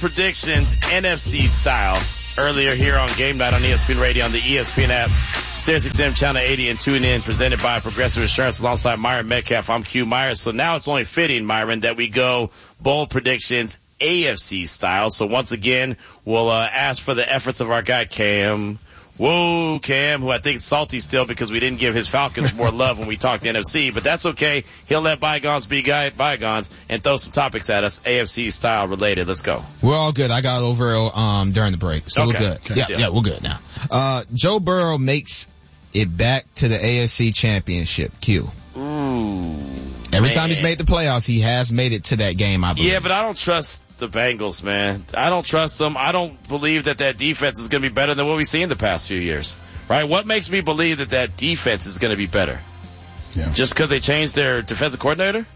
predictions, NFC style, earlier here on Game Night on ESPN Radio on the ESPN app, SiriusXM Channel 80 and tune in, presented by Progressive Insurance alongside Myron Metcalf. I'm Q Myers. So now it's only fitting, Myron, that we go bold predictions AFC style. So once again, we'll ask for the efforts of our guy Cam. Whoa, Cam, who I think is salty still because we didn't give his Falcons more love when we talked NFC, but that's okay. He'll let bygones be bygones and throw some topics at us, AFC style related. Let's go. We're all good. I got over during the break, so okay. We're good. Yeah, we're good now. Joe Burrow makes it back to the AFC Championship. Q. Ooh. Every time he's made the playoffs, he has made it to that game, I believe. Yeah, but I don't trust the Bengals, man. I don't trust them. I don't believe that defense is going to be better than what we've seen the past few years. Right? What makes me believe that defense is going to be better? Yeah. Just because they changed their defensive coordinator?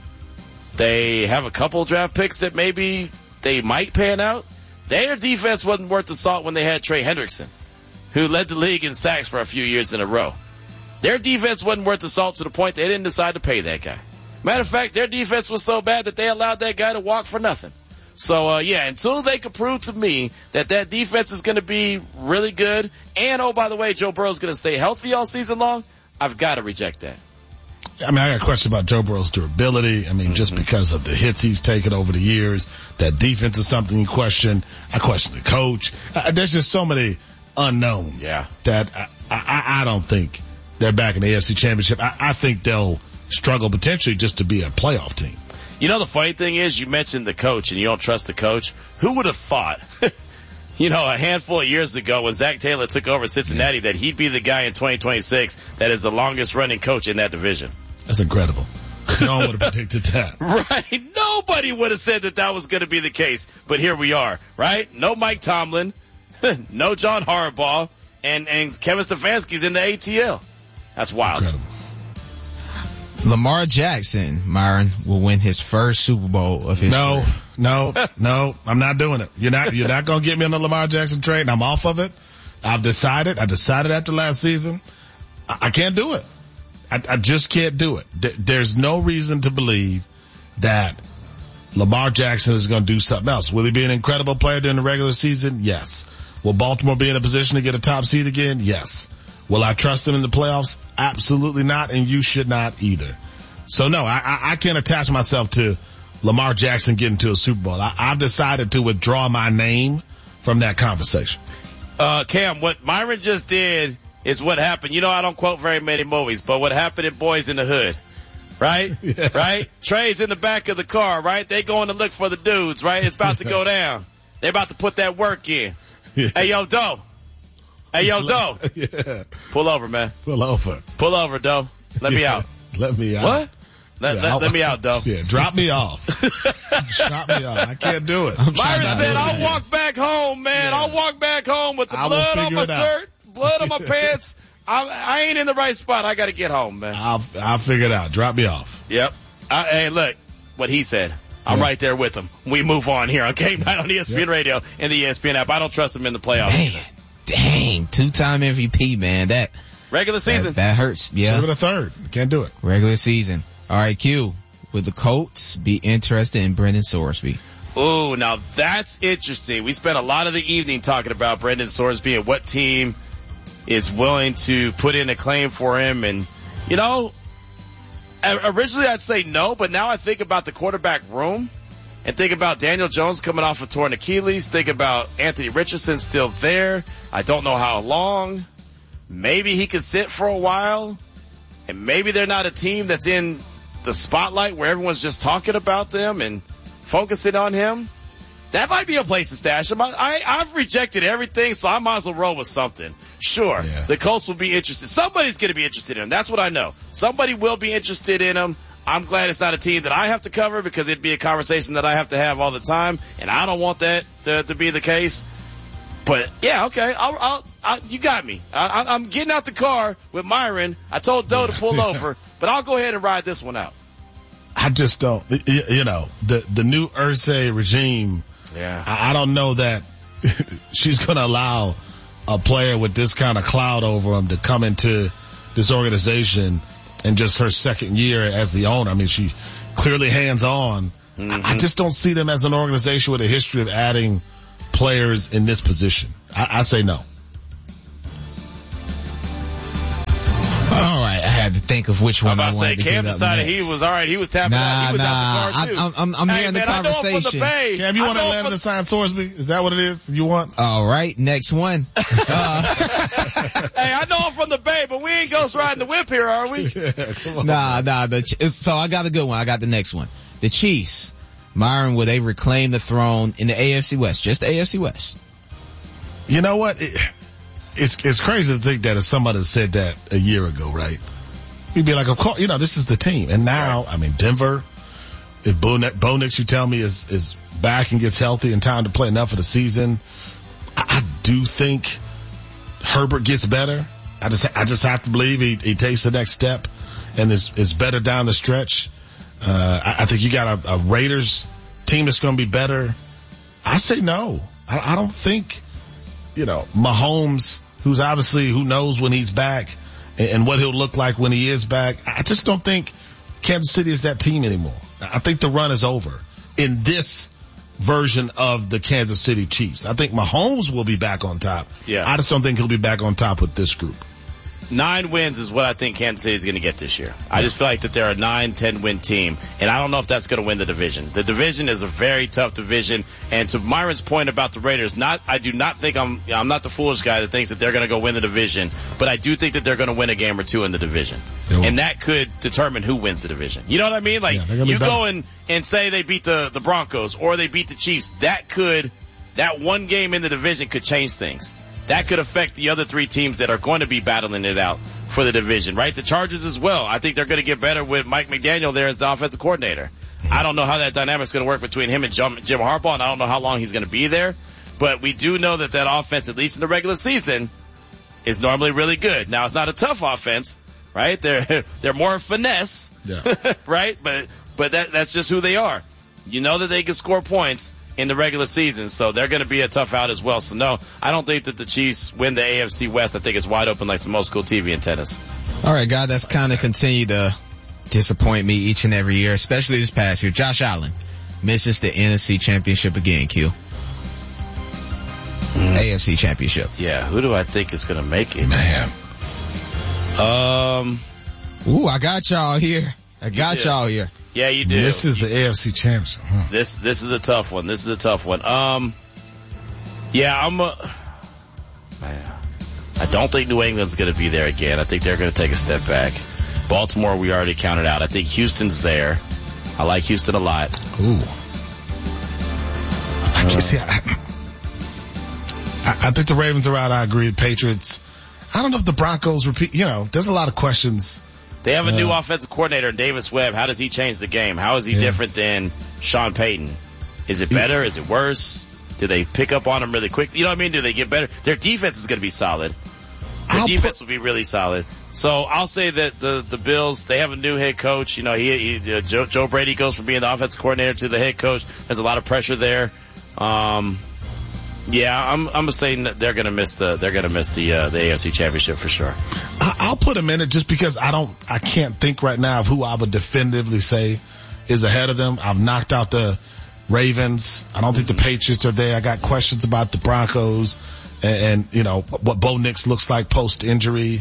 They have a couple draft picks that maybe they might pan out? Their defense wasn't worth the salt when they had Trey Hendrickson, who led the league in sacks for a few years in a row. Their defense wasn't worth the salt to the point they didn't decide to pay that guy. Matter of fact, their defense was so bad that they allowed that guy to walk for nothing. So, until they can prove to me that defense is going to be really good, and, oh, by the way, Joe Burrow's going to stay healthy all season long, I've got to reject that. I mean, I got a question about Joe Burrow's durability. I mean, just because of the hits he's taken over the years, that defense is something you question. I question the coach. There's just so many unknowns that I don't think they're back in the AFC Championship. I think they'll struggle potentially just to be a playoff team. You know, the funny thing is, you mentioned the coach and you don't trust the coach. Who would have thought, a handful of years ago when Zach Taylor took over Cincinnati, that he'd be the guy in 2026 that is the longest running coach in that division? That's incredible. No one would have predicted that. Right. Nobody would have said that was going to be the case. But here we are, right? No Mike Tomlin, no John Harbaugh, and Kevin Stefanski's in the ATL. That's wild. Incredible. Lamar Jackson, Myron, will win his first Super Bowl of his career. No, I'm not doing it. You're not going to get me on the Lamar Jackson train, and I'm off of it. I decided after last season, I can't do it. I just can't do it. There's no reason to believe that Lamar Jackson is going to do something else. Will he be an incredible player during the regular season? Yes. Will Baltimore be in a position to get a top seed again? Yes. Will I trust him in the playoffs? Absolutely not, and you should not either. So no, I can't attach myself to Lamar Jackson getting to a Super Bowl. I've decided to withdraw my name from that conversation. Cam, what Myron just did is what happened. I don't quote very many movies, but what happened in Boys in the Hood, right? Yeah. Right? Trey's in the back of the car, right? They going to look for the dudes, right? It's about to go down. They're about to put that work in. Yeah. Hey, yo, Doe. Yeah. Pull over, man. Pull over, Doe. Let me out. Let me out. What? Let me out, Doe. Yeah, drop me off. Drop me off. I can't do it. Myron said, I'll walk back home, man. Yeah. I'll walk back home with the blood on my shirt, blood on my pants. I ain't in the right spot. I got to get home, man. I'll figure it out. Drop me off. Yep. Hey, look what he said. I'm right there with him. We move on here on Game Night on ESPN Radio and the ESPN app. I don't trust him in the playoffs. Man. Dang, 2-time MVP, man. That regular season. That hurts. Yeah. Give it a third. Can't do it. Regular season. All right, Q. Would the Colts be interested in Brendan Sorsby? Ooh, now that's interesting. We spent a lot of the evening talking about Brendan Sorsby and what team is willing to put in a claim for him. And, originally I'd say no, but now I think about the quarterback room. And think about Daniel Jones coming off a torn Achilles. Think about Anthony Richardson still there. I don't know how long. Maybe he could sit for a while. And maybe they're not a team that's in the spotlight where everyone's just talking about them and focusing on him. That might be a place to stash him. I've rejected everything, so I might as well roll with something. Sure, The Colts will be interested. Somebody's going to be interested in him. That's what I know. Somebody will be interested in him. I'm glad it's not a team that I have to cover because it'd be a conversation that I have to have all the time, and I don't want that to be the case. But yeah, okay, you got me. I'm getting out the car with Myron. I told Doe to pull over, but I'll go ahead and ride this one out. I just don't, the new Irsay regime. Yeah, I don't know that she's going to allow a player with this kind of cloud over him to come into this organization in just her second year as the owner. I mean, she clearly hands-on I just don't see them as an organization with a history of adding players in this position. I say no. All right, I had to think of which one I wanted to Cam get up decided next. he was all right. He was tapping out. He was out the car too. I'm hearing the conversation. I know him from the Bay. Cam, you want Atlanta to sign Sorsby? Is that what it is you want? All right, next one. Hey, I know him from the Bay, but we ain't ghost riding the whip here, are we? Come on. Nah. So I got a good one. I got the next one. The Chiefs. Myron, will they reclaim the throne in the AFC West? Just the AFC West. You know what? It's crazy to think that if somebody said that a year ago, right? We'd be like, of course, this is the team. And now, I mean, Denver, if Bo Nix, you tell me, is back and gets healthy and time to play enough of the season, I do think Herbert gets better. I just have to believe he takes the next step and is better down the stretch. I think you got a Raiders team that's going to be better. I say no. I don't think, Mahomes, who knows when he's back and what he'll look like when he is back. I just don't think Kansas City is that team anymore. I think the run is over in this version of the Kansas City Chiefs. I think Mahomes will be back on top. Yeah. I just don't think he'll be back on top with this group. 9 wins is what I think Kansas City is going to get this year. I just feel like that they're a 9-10 win team, and I don't know if that's going to win the division. The division is a very tough division, and to Myron's point about the Raiders, I do not think I'm not the foolish guy that thinks that they're going to go win the division, but I do think that they're going to win a game or two in the division, and that could determine who wins the division. You know what I mean? Like you go and say they beat the Broncos or they beat the Chiefs, that one game in the division could change things. That could affect the other 3 teams that are going to be battling it out for the division, right? The Chargers as well. I think they're going to get better with Mike McDaniel there as the offensive coordinator. I don't know how that dynamic's going to work between him and Jim Harbaugh, and I don't know how long he's going to be there. But we do know that offense, at least in the regular season, is normally really good. Now, it's not a tough offense, right? They're more finesse, right? But that's just who they are. You know that they can score points in the regular season, so they're going to be a tough out as well. So no, I don't think that the Chiefs win the AFC West. I think it's wide open like some old school TV in tennis. All right, God, that's kind of continued to disappoint me each and every year, especially this past year. Josh Allen misses the NFC Championship again, Q. AFC Championship. Yeah, who do I think is going to make it? Man. Ooh, I got y'all here. Y'all here. Yeah, you do. This is the AFC Championship. Huh? This is a tough one. I don't think New England's going to be there again. I think they're going to take a step back. Baltimore, we already counted out. I think Houston's there. I like Houston a lot. Ooh. I think the Ravens are out. I agree. Patriots. I don't know if the Broncos repeat. There's a lot of questions. They have a new offensive coordinator, Davis Webb. How does he change the game? How is he different than Sean Payton? Is it better? Is it worse? Do they pick up on him really quick? You know what I mean? Do they get better? Their defense is going to be solid. Their defense will be really solid. So I'll say that the Bills, they have a new head coach. Joe Brady goes from being the offensive coordinator to the head coach. There's a lot of pressure there. I'm saying that they're going to miss the AFC Championship for sure. I'll put them in it just because I can't think right now of who I would definitively say is ahead of them. I've knocked out the Ravens. I don't think the Patriots are there. I got questions about the Broncos and what Bo Nix looks like post injury.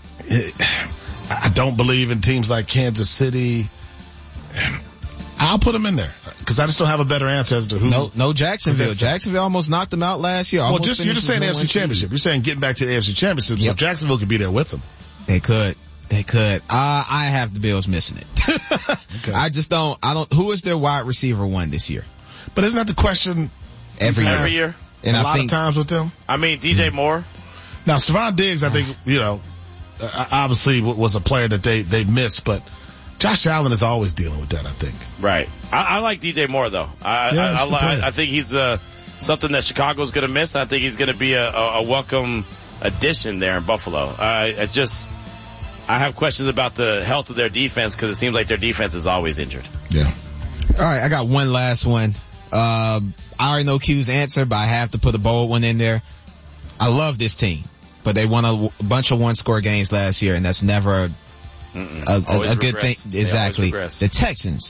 I don't believe in teams like Kansas City. I'll put them in there because I just don't have a better answer as to who. No Jacksonville. Jacksonville almost knocked them out last year. Well, you're just saying AFC Championship. You're saying getting back to the AFC Championship. Yep. So Jacksonville could be there with them. They could. I have the Bills missing it. Okay. I don't. Who is their wide receiver one this year? But isn't that the question every year? And a lot of times with them. I mean, DJ Moore. Now, Stephon Diggs, I think obviously was a player that they missed, but Josh Allen is always dealing with that, I think. Right. I like DJ Moore though. I think he's something that Chicago's going to miss. I think he's going to be a welcome addition there in Buffalo. I have questions about the health of their defense because it seems like their defense is always injured. Yeah. All right, I got one last one. I already know Q's answer, but I have to put a bold one in there. I love this team, but they won a bunch of one-score games last year, and that's never a good thing. Exactly. The Texans.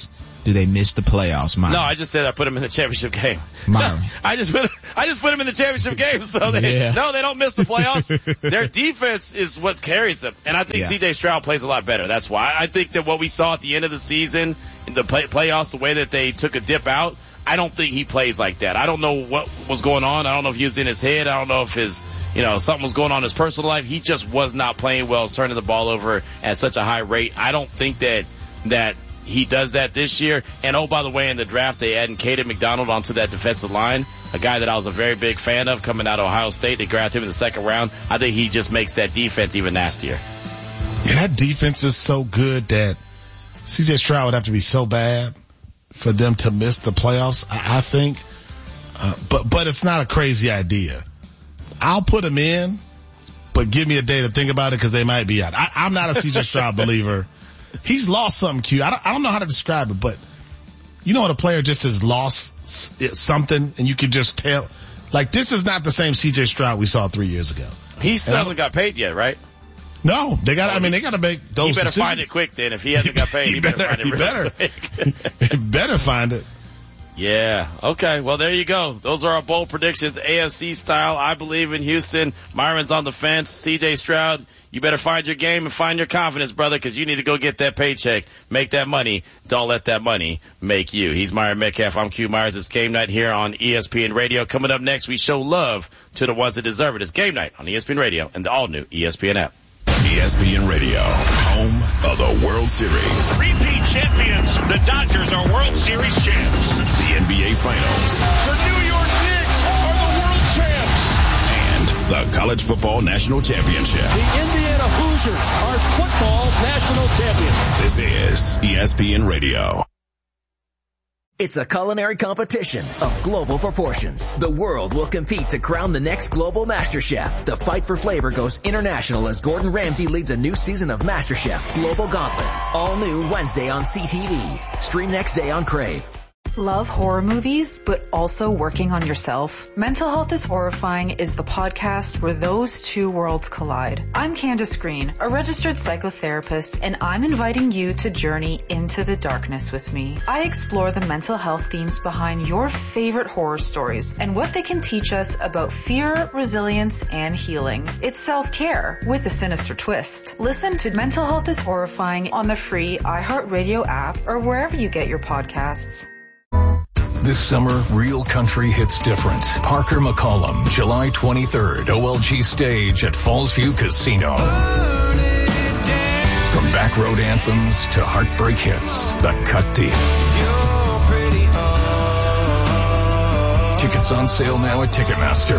do they miss the playoffs, Myron? No, I just said I put them in the championship game. Myron. I just put them in the championship game, so they don't miss the playoffs. Their defense is what carries them, and I think C.J. Stroud plays a lot better. That's why I think that what we saw at the end of the season in the playoffs, the way that they took a dip out, I don't think he plays like that. I don't know what was going on. I don't know if he was in his head. I don't know if something was going on in his personal life. He just was not playing well, turning the ball over at such a high rate. I don't think that he does that this year. And oh, by the way, in the draft, they added Caden McDonald onto that defensive line, a guy that I was a very big fan of coming out of Ohio State. They grabbed him in the second round. I think he just makes that defense even nastier. Yeah, that defense is so good that C.J. Stroud would have to be so bad for them to miss the playoffs, I think. But it's not a crazy idea. I'll put them in, but give me a day to think about it because they might be out. I'm not a C.J. Stroud believer. He's lost something, Q. I don't know how to describe it, but you know when a player just has lost something and you can just tell, like, this is not the same C.J. Stroud we saw 3 years ago. He still hasn't got paid yet, right? No, they got to make those decisions. He better find it quick then. If he hasn't got paid, he better find it real quick. He better find it. Yeah. Okay. Well, there you go. Those are our bold predictions, AFC style. I believe in Houston. Myron's on the fence. C.J. Stroud, you better find your game and find your confidence, brother, because you need to go get that paycheck. Make that money. Don't let that money make you. He's Myron Metcalf. I'm Q Myers. It's Game Night here on ESPN Radio. Coming up next, we show love to the ones that deserve it. It's Game Night on ESPN Radio and the all-new ESPN app. ESPN Radio, home of the World Series. Repeat champions. The Dodgers are World Series champs. The NBA Finals. The New York Knicks are the world champs. And the College Football National Championship. The Indiana Hoosiers are football national champions. This is ESPN Radio. It's a culinary competition of global proportions. The world will compete to crown the next global master chef. The fight for flavor goes international as Gordon Ramsay leads a new season of MasterChef Global Gauntlet. All new Wednesday on CTV. Stream next day on Crave. Love horror movies, but also working on yourself? Mental Health is Horrifying is the podcast where those two worlds collide. I'm Candace Green, a registered psychotherapist, and I'm inviting you to journey into the darkness with me. I explore the mental health themes behind your favorite horror stories and what they can teach us about fear, resilience, and healing. It's self-care with a sinister twist. Listen to Mental Health is Horrifying on the free iHeartRadio app or wherever you get your podcasts. This summer, real country hits different. Parker McCollum, July 23rd, OLG stage at Fallsview Casino. From back road anthems to heartbreak hits that cut deep. Tickets on sale now at Ticketmaster.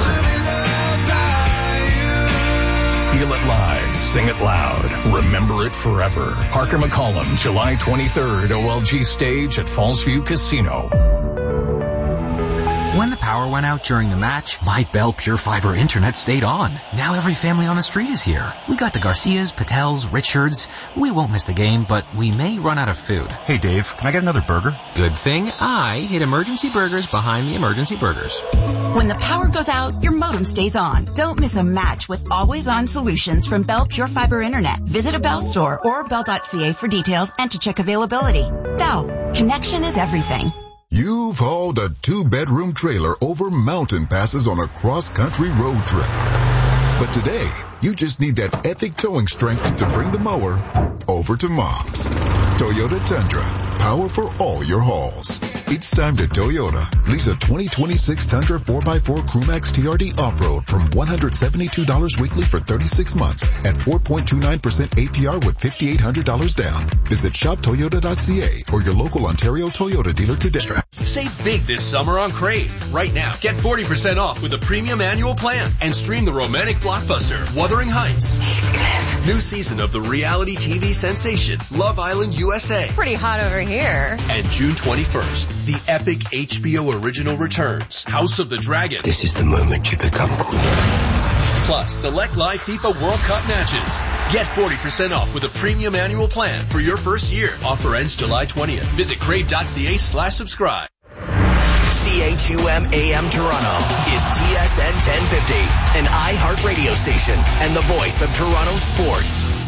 Feel it live, sing it loud, remember it forever. Parker McCollum, July 23rd, OLG stage at Fallsview Casino. When the power went out during the match, my Bell Pure Fiber internet stayed on. Now every family on the street is here. We got the Garcias, Patels, Richards. We won't miss the game, but we may run out of food. Hey Dave, can I get another burger? Good thing I hid Emergency Burgers behind the Emergency Burgers. When the power goes out, your modem stays on. Don't miss a match with always-on solutions from Bell Pure Fiber Internet. Visit a Bell store or bell.ca for details and to check availability. Bell, connection is everything. You've hauled a 2-bedroom trailer over mountain passes on a cross-country road trip. But today, you just need that epic towing strength to bring the mower over to Mom's. Toyota Tundra, power for all your hauls. It's time to Toyota. Lease a 2026 Tundra 4x4 Crewmax TRD Off-Road from $172 weekly for 36 months at 4.29% APR with $5,800 down. Visit shoptoyota.ca or your local Ontario Toyota dealer today. Save big this summer on Crave. Right now, get 40% off with a premium annual plan and stream the romantic blockbuster Wuthering Heights. New season of the reality TV sensation Love Island USA. Pretty hot over here. And June 21st, the epic HBO original returns, House of the Dragon. This is the moment you become queen. Plus, select live FIFA World Cup matches. Get 40% off with a premium annual plan for your first year. Offer ends July 20th. Visit crave.ca/subscribe. CHUM AM Toronto is TSN 1050, an iHeart radio station and the voice of Toronto sports.